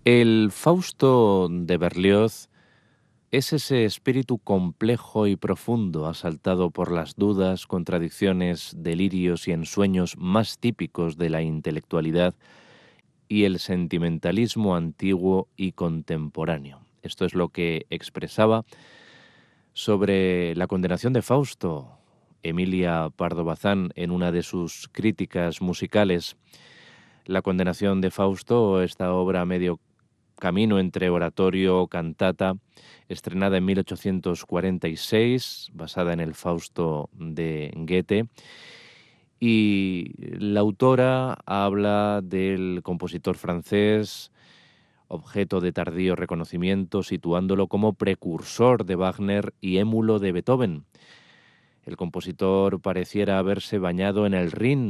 El Fausto de Berlioz es ese espíritu complejo y profundo, asaltado por las dudas, contradicciones, delirios y ensueños más típicos de la intelectualidad y el sentimentalismo antiguo y contemporáneo. Esto es lo que expresaba sobre la condenación de Fausto Emilia Pardo Bazán en una de sus críticas musicales. La condenación de Fausto, esta obra a medio camino entre oratorio o cantata, estrenada en 1846, basada en el Fausto de Goethe, y la autora habla del compositor francés, objeto de tardío reconocimiento, situándolo como precursor de Wagner y émulo de Beethoven. El compositor pareciera haberse bañado en el Rin